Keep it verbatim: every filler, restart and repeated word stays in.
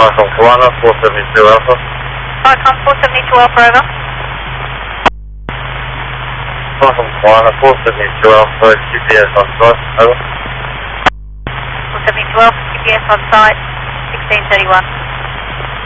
Icon Kalana, four seventy-two Alpha. Icon four seventy-two Alpha, over. Icon Kalana, four seventy-two Alpha, G P S on site, over. four seventy-two Alpha, G P S on site, sixteen thirty-one.